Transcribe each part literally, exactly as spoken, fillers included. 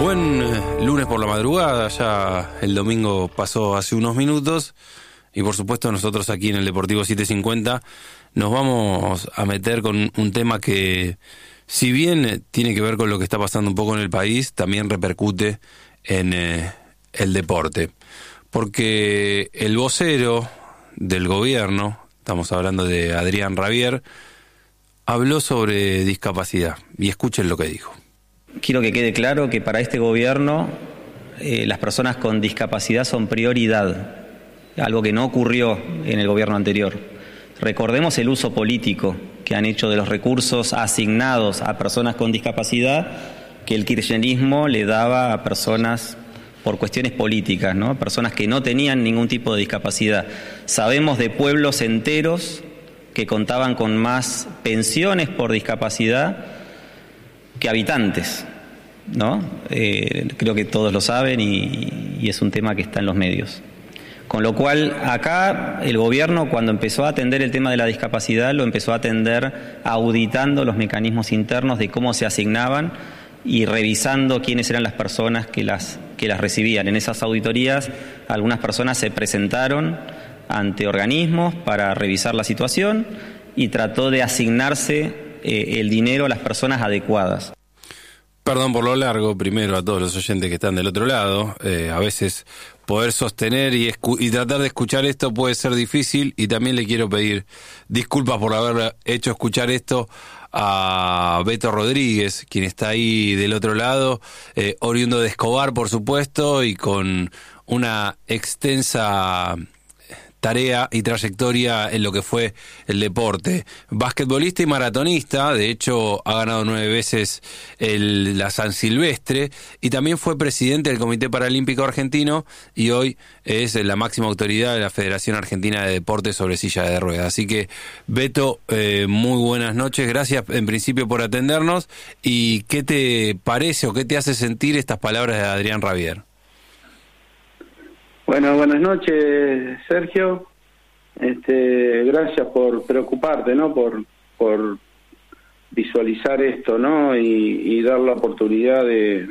Buen lunes por la madrugada, ya el domingo pasó hace unos minutos y por supuesto nosotros aquí en el Deportivo setecientos cincuenta nos vamos a meter con un tema que, si bien tiene que ver con lo que está pasando un poco en el país, también repercute en eh, el deporte. Porque el vocero del gobierno, estamos hablando de Adrián Rabier, habló sobre discapacidad y escuchen lo que dijo. Quiero que quede claro que para este gobierno eh, las personas con discapacidad son prioridad, algo que no ocurrió en el gobierno anterior. Recordemos el uso político que han hecho de los recursos asignados a personas con discapacidad que el kirchnerismo le daba a personas por cuestiones políticas, ¿no? Personas que no tenían ningún tipo de discapacidad. Sabemos de pueblos enteros que contaban con más pensiones por discapacidad que habitantes, ¿no? Eh, creo que todos lo saben y, y es un tema que está en los medios. Con lo cual, acá el gobierno, cuando empezó a atender el tema de la discapacidad, lo empezó a atender auditando los mecanismos internos de cómo se asignaban y revisando quiénes eran las personas que las, que las recibían. En esas auditorías, algunas personas se presentaron ante organismos para revisar la situación y trató de asignarse eh, el dinero a las personas adecuadas. Perdón por lo largo, primero a todos los oyentes que están del otro lado. Eh, a veces poder sostener y, escu- y tratar de escuchar esto puede ser difícil, y también le quiero pedir disculpas por haber hecho escuchar esto a Beto Rodríguez, quien está ahí del otro lado, eh, oriundo de Escobar, por supuesto, y con una extensa tarea y trayectoria en lo que fue el deporte. Basquetbolista y maratonista, de hecho ha ganado nueve veces el, la San Silvestre, y también fue presidente del Comité Paralímpico Argentino y hoy es la máxima autoridad de la Federación Argentina de Deportes sobre silla de ruedas. Así que, Beto, eh, muy buenas noches, gracias en principio por atendernos. ¿Y qué te parece o qué te hace sentir estas palabras de Adrián Rabier? Bueno, buenas noches, Sergio. Este, gracias por preocuparte, ¿no? Por por visualizar esto, ¿no? Y, y dar la oportunidad de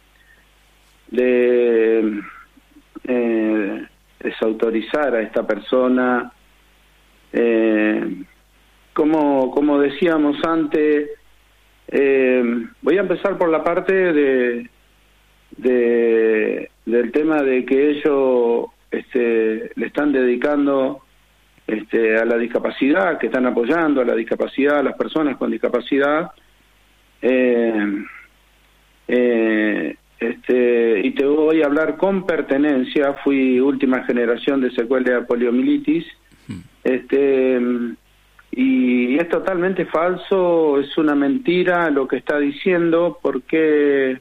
de eh, desautorizar a esta persona. Eh, como como decíamos antes, eh, voy a empezar por la parte de de del tema de que ellos este, le están dedicando este, a la discapacidad, que están apoyando a la discapacidad, a las personas con discapacidad. Eh, eh, este, y te voy a hablar con pertenencia. Fui última generación de secuela de poliomielitis. Este, y es totalmente falso, es una mentira lo que está diciendo, porque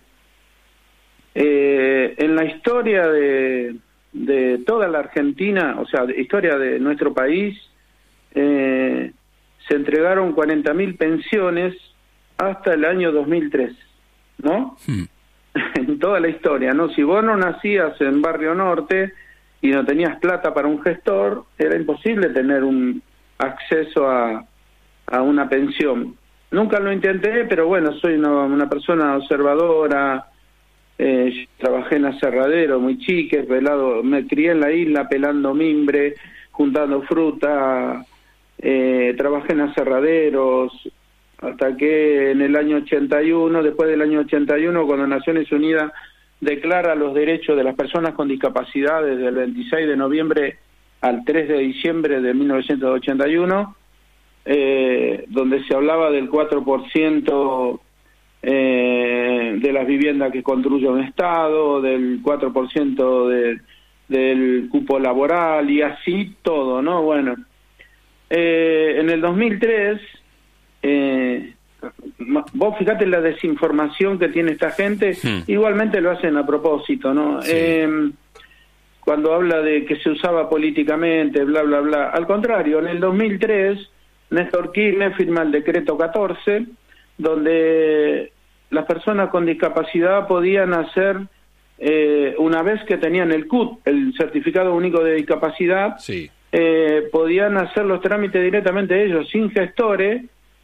Eh, en la historia de, de toda la Argentina, o sea, de historia de nuestro país, eh, se entregaron cuarenta mil pensiones hasta el año dos mil tres, ¿no? Hmm. En toda la historia, ¿no? Si vos no nacías en Barrio Norte y no tenías plata para un gestor, era imposible tener un acceso a, a una pensión. Nunca lo intenté, pero bueno, soy una, una persona observadora. Eh, trabajé en aserradero muy chiques, pelado, me crié en la isla pelando mimbre, juntando fruta, eh, trabajé en aserraderos, hasta que en el año ochenta y uno, después del año ochenta y uno, cuando Naciones Unidas declara los derechos de las personas con discapacidad desde el veintiséis de noviembre al tres de diciembre de mil novecientos ochenta y uno, eh, donde se hablaba del cuatro por ciento Eh, de las viviendas que construye un Estado, del cuatro por ciento de, del cupo laboral y así todo, ¿no? Bueno, eh, en el dos mil tres, eh, vos fíjate la desinformación que tiene esta gente, sí. Igualmente lo hacen a propósito, ¿no? Sí. Eh, cuando habla de que se usaba políticamente, bla, bla, bla. Al contrario, en el dos mil tres, Néstor Kirchner firma el decreto catorce, donde las personas con discapacidad podían hacer, eh, una vez que tenían el C U D, el Certificado Único de Discapacidad, sí. eh, podían hacer los trámites directamente ellos, sin gestores,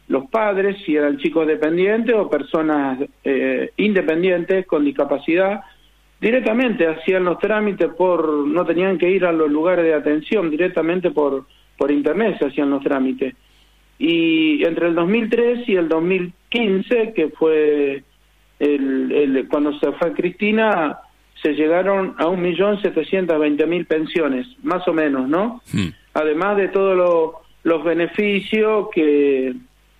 los padres, si eran chicos dependientes o personas eh, independientes con discapacidad, directamente hacían los trámites por, no tenían que ir a los lugares de atención, directamente por, por internet se hacían los trámites. Y entre el dos mil tres y el dos mil quince, que fue el, el cuando se fue Cristina, se llegaron a un millón setecientos veinte mil pensiones, más o menos, ¿no? Mm. Además de todos lo, los beneficios que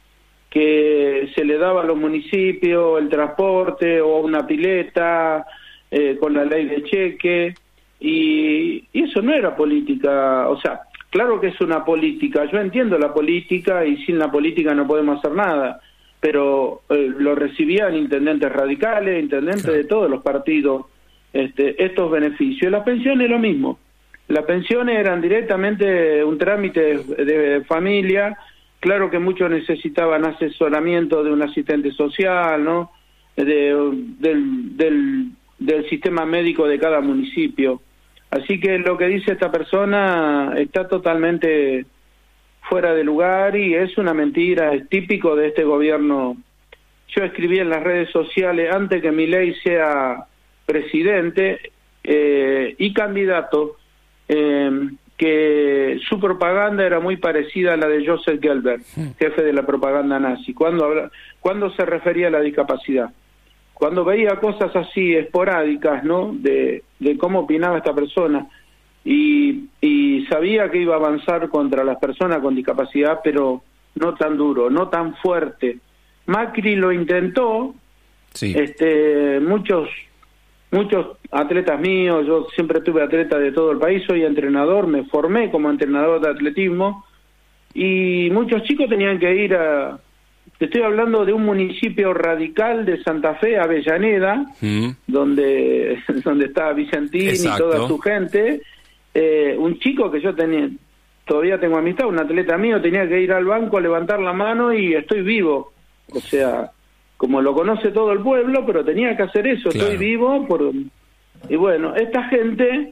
que se le daba a los municipios, el transporte o una pileta, eh, con la ley de cheque, y, y eso no era política. O sea, claro que es una política, yo entiendo la política y sin la política no podemos hacer nada, pero eh, lo recibían intendentes radicales, intendentes claro. de todos los partidos, este, estos beneficios. Las pensiones lo mismo, las pensiones eran directamente un trámite de, de familia. Claro que muchos necesitaban asesoramiento de un asistente social, ¿no? De, del, del, del sistema médico de cada municipio. Así que lo que dice esta persona está totalmente fuera de lugar y es una mentira, es típico de este gobierno. Yo escribí en las redes sociales, antes que Milei sea presidente eh, y candidato, eh, que su propaganda era muy parecida a la de Joseph Goebbels, jefe de la propaganda nazi, cuando, habla, cuando se refería a la discapacidad. Cuando veía cosas así esporádicas, ¿no?, de, de cómo opinaba esta persona, y, y sabía que iba a avanzar contra las personas con discapacidad, pero no tan duro, no tan fuerte. Macri lo intentó, sí. este, muchos... Muchos atletas míos, yo siempre tuve atletas de todo el país, soy entrenador, me formé como entrenador de atletismo, y muchos chicos tenían que ir a... Te estoy hablando de un municipio radical de Santa Fe, Avellaneda, mm. donde, donde está Vicentín Exacto. y toda su gente. Eh, un chico que yo tenía, todavía tengo amistad, un atleta mío, tenía que ir al banco a levantar la mano y estoy vivo. O sea... como lo conoce todo el pueblo, pero tenía que hacer eso, claro. Estoy vivo, por... y bueno, esta gente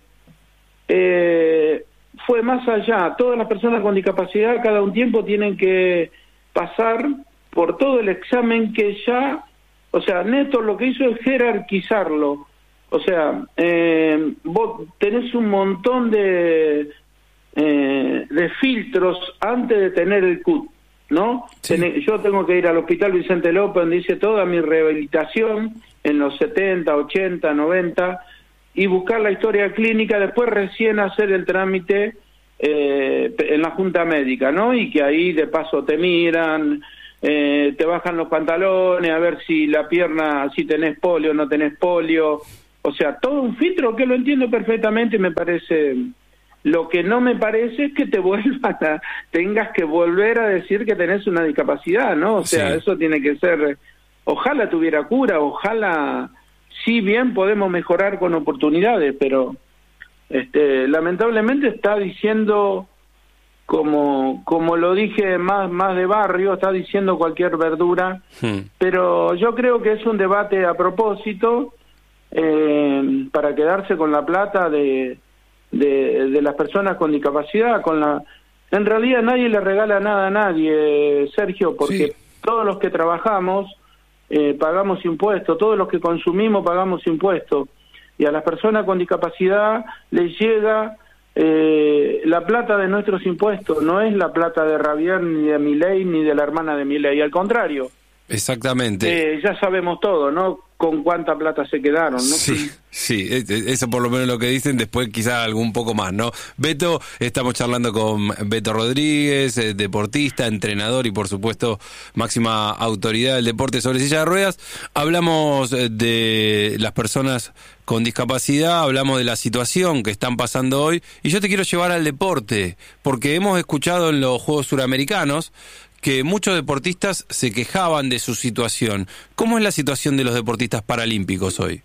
eh, fue más allá. Todas las personas con discapacidad cada un tiempo tienen que pasar por todo el examen que ya, o sea, Néstor lo que hizo es jerarquizarlo. O sea, eh, vos tenés un montón de, eh, de filtros antes de tener el C U T. ¿No? Sí. Yo tengo que ir al Hospital Vicente López, donde hice toda mi rehabilitación en los setenta, ochenta, noventa, y buscar la historia clínica, después recién hacer el trámite eh, en la Junta Médica, ¿no? Y que ahí de paso te miran, eh, te bajan los pantalones, a ver si la pierna, si tenés polio o no tenés polio. O sea, todo un filtro que lo entiendo perfectamente y me parece... Lo que no me parece es que te vuelvas a, tengas que volver a decir que tenés una discapacidad, ¿no? O sea, sí. Eso tiene que ser, ojalá tuviera cura, ojalá, sí bien podemos mejorar con oportunidades, pero este, lamentablemente está diciendo, como como lo dije más, más de barrio, está diciendo cualquier verdura, hmm. pero yo creo que es un debate a propósito eh, para quedarse con la plata de... De, de las personas con discapacidad, con la... En realidad nadie le regala nada a nadie, Sergio, porque sí. todos los que trabajamos eh, pagamos impuestos, todos los que consumimos pagamos impuestos, y a las personas con discapacidad les llega eh, la plata de nuestros impuestos, no es la plata de Javier, ni de Milei, ni de la hermana de Milei, al contrario. Exactamente. Eh, ya sabemos todo, ¿no? Con cuánta plata se quedaron, ¿no? Sí, sí, eso por lo menos lo que dicen, después quizá algún poco más, ¿no? Beto, estamos charlando con Beto Rodríguez, eh, deportista, entrenador y por supuesto máxima autoridad del deporte sobre silla de ruedas. Hablamos de las personas con discapacidad, hablamos de la situación que están pasando hoy y yo te quiero llevar al deporte, porque hemos escuchado en los Juegos Suramericanos que muchos deportistas se quejaban de su situación. ¿Cómo es la situación de los deportistas paralímpicos hoy?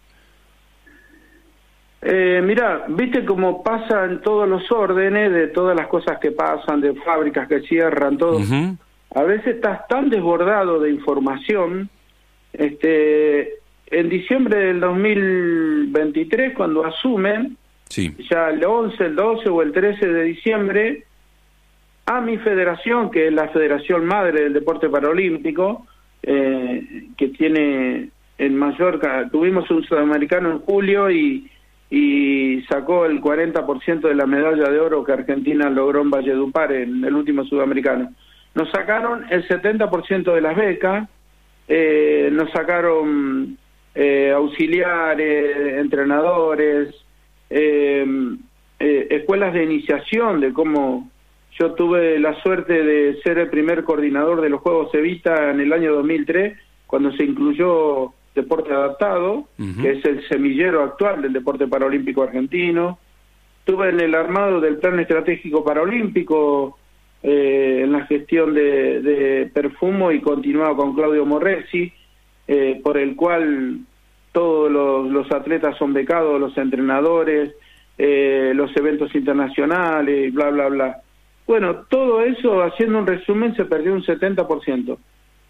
Eh, mirá, viste cómo pasa en todos los órdenes, de todas las cosas que pasan, de fábricas que cierran, todo. Uh-huh. A veces estás tan desbordado de información. Este, en diciembre del dos mil veintitrés, cuando asumen, sí. ya el once, el doce o el trece de diciembre, a mi federación, que es la Federación Madre del Deporte Paralímpico, eh, que tiene en Mallorca, tuvimos un sudamericano en julio y, y sacó el cuarenta por ciento de la medalla de oro que Argentina logró en Valledupar en el último sudamericano. Nos sacaron el setenta por ciento de las becas, eh, nos sacaron eh, auxiliares, entrenadores, eh, eh, escuelas de iniciación de cómo... Yo tuve la suerte de ser el primer coordinador de los Juegos Evita en el año dos mil tres, cuando se incluyó deporte adaptado, uh-huh. que es el semillero actual del deporte paralímpico argentino. Estuve en el armado del Plan Estratégico Paralímpico, eh, en la gestión de, de Perfumo, y continuaba con Claudio Morresi, eh, por el cual todos los, los atletas son becados, los entrenadores, eh, los eventos internacionales, bla, bla, bla. Bueno, todo eso, haciendo un resumen, se perdió un setenta por ciento.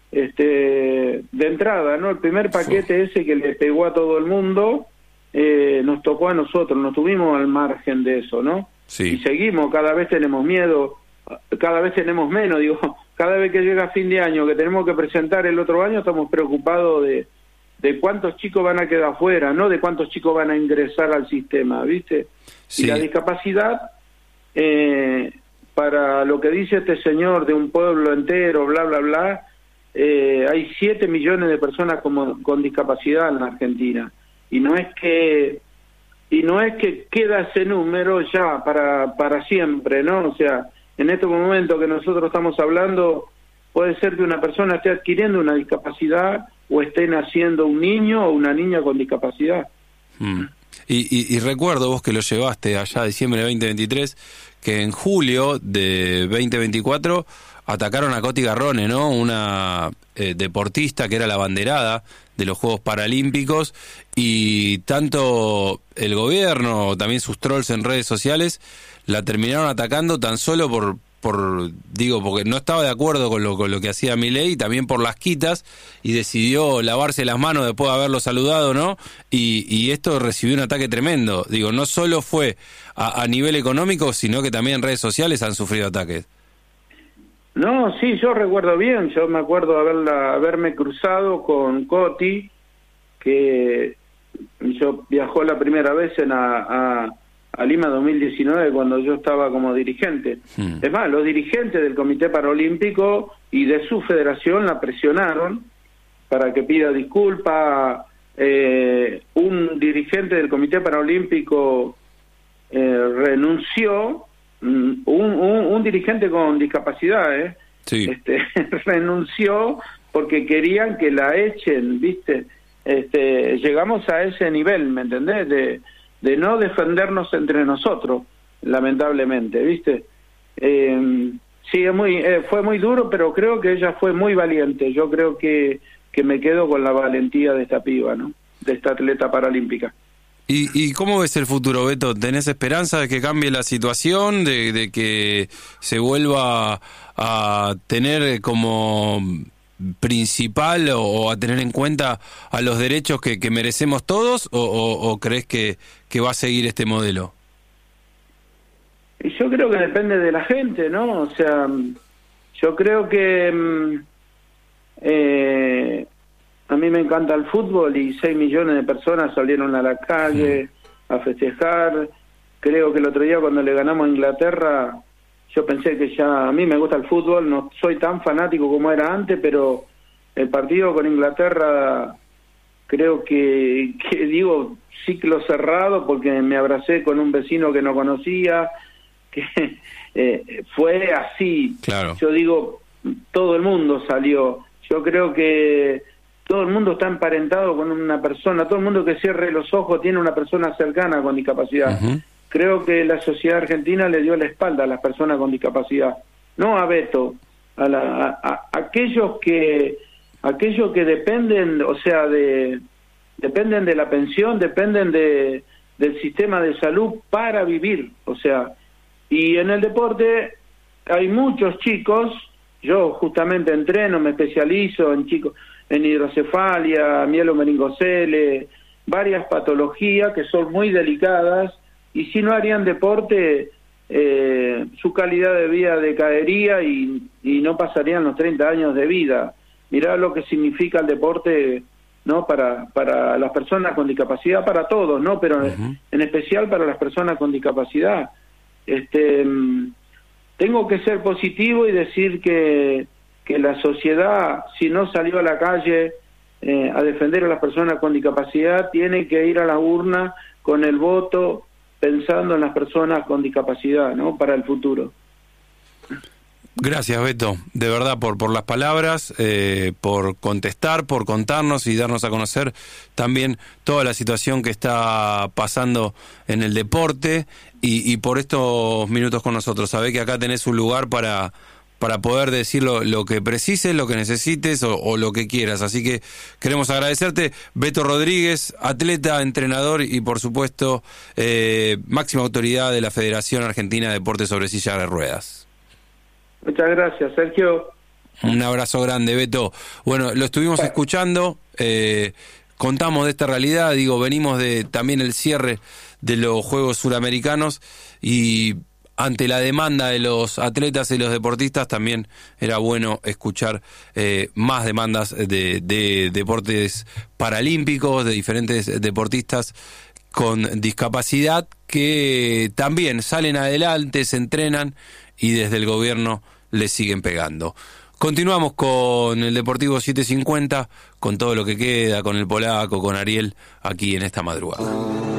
Este, de entrada, ¿no? El primer paquete ese que le pegó a todo el mundo, eh, nos tocó a nosotros, nos tuvimos al margen de eso, ¿no? Sí. Y seguimos, cada vez tenemos miedo, cada vez tenemos menos, digo, cada vez que llega fin de año, que tenemos que presentar el otro año, estamos preocupados de, de cuántos chicos van a quedar fuera, no de cuántos chicos van a ingresar al sistema, ¿viste? Sí. Y la discapacidad... Eh, para lo que dice este señor de un pueblo entero, bla, bla, bla, eh, hay siete millones de personas como, con discapacidad en la Argentina. Y no es que y no es que queda ese número ya para, para siempre, ¿no? O sea, en este momento que nosotros estamos hablando, puede ser que una persona esté adquiriendo una discapacidad o esté naciendo un niño o una niña con discapacidad. Mm. Y, y, y recuerdo, vos que lo llevaste allá a diciembre de veinte veintitrés, que en julio de veinte veinticuatro atacaron a Coti Garrone, ¿no? Una eh, deportista que era la abanderada de los Juegos Paralímpicos, y tanto el gobierno, también sus trolls en redes sociales, la terminaron atacando tan solo por... por digo porque no estaba de acuerdo con lo con lo que hacía Milei, y también por las quitas, y decidió lavarse las manos después de haberlo saludado, ¿no? Y, y esto recibió un ataque tremendo. Digo, no solo fue a, a nivel económico, sino que también en redes sociales han sufrido ataques. No, sí, yo recuerdo bien, yo me acuerdo haberla, haberme cruzado con Coti, que yo viajó la primera vez en a, a a Lima dos mil diecinueve, cuando yo estaba como dirigente. Hmm. Es más, los dirigentes del Comité Paralímpico y de su federación la presionaron para que pida disculpas. Eh, un dirigente del Comité Paralímpico eh, renunció, un, un, un dirigente con discapacidad, ¿eh? Sí. Este, renunció porque querían que la echen, ¿viste? Este, llegamos a ese nivel, ¿me entendés? De de no defendernos entre nosotros, lamentablemente, ¿viste? Eh, sí, es muy, eh, fue muy duro, pero creo que ella fue muy valiente. Yo creo que, que me quedo con la valentía de esta piba, ¿no? De esta atleta paralímpica. ¿Y, y cómo ves el futuro, Beto? ¿Tenés esperanza de que cambie la situación, de, de que se vuelva a tener como principal o, o a tener en cuenta a los derechos que, que merecemos todos, o, o, o crees que, que va a seguir este modelo? Y yo creo que depende de la gente, ¿no? O sea, yo creo que eh, a mí me encanta el fútbol y seis millones de personas salieron a la calle sí. a festejar. Creo que el otro día cuando le ganamos a Inglaterra, yo pensé que ya, a mí me gusta el fútbol, no soy tan fanático como era antes, pero el partido con Inglaterra, creo que, que digo, ciclo cerrado, porque me abracé con un vecino que no conocía, que eh, fue así. Claro. Yo digo, todo el mundo salió. Yo creo que todo el mundo está emparentado con una persona, todo el mundo que cierre los ojos tiene una persona cercana con discapacidad. Uh-huh. Creo que la sociedad argentina le dio la espalda a las personas con discapacidad, no a Beto, a, la, a, a aquellos que aquellos que dependen, o sea, de dependen de la pensión, dependen de del sistema de salud para vivir, o sea, y en el deporte hay muchos chicos, yo justamente entreno, me especializo en chicos en hidrocefalia, mielomeningocele, varias patologías que son muy delicadas. Y si no harían deporte, eh, su calidad de vida decaería y, y no pasarían los treinta años de vida. Mirá lo que significa el deporte, ¿no? Para para las personas con discapacidad, para todos, ¿no? Pero uh-huh. en especial para las personas con discapacidad. Este, tengo que ser positivo y decir que, que la sociedad, si no salió a la calle eh, a defender a las personas con discapacidad, tiene que ir a la urna con el voto pensando en las personas con discapacidad, ¿no? Para el futuro. Gracias, Beto, de verdad, por por las palabras, eh, por contestar, por contarnos y darnos a conocer también toda la situación que está pasando en el deporte y, y por estos minutos con nosotros. Sabés que acá tenés un lugar para para poder decir lo, lo que precises, lo que necesites o, o lo que quieras. Así que queremos agradecerte, Beto Rodríguez, atleta, entrenador y, por supuesto, eh, máxima autoridad de la Federación Argentina de Deportes sobre Silla de Ruedas. Muchas gracias, Sergio. Un abrazo grande, Beto. Bueno, lo estuvimos escuchando, eh, contamos de esta realidad, digo, venimos de también el cierre de los Juegos Suramericanos y ante la demanda de los atletas y los deportistas también era bueno escuchar eh, más demandas de, de deportes paralímpicos, de diferentes deportistas con discapacidad que también salen adelante, se entrenan y desde el gobierno les siguen pegando. Continuamos con el Deportivo setecientos cincuenta, con todo lo que queda, con el Polaco, con Ariel, aquí en esta madrugada.